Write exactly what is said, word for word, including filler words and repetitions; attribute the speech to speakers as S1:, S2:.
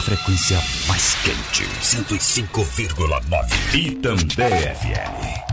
S1: frequência mais quente. cento e cinco vírgula nove. Itambé F M.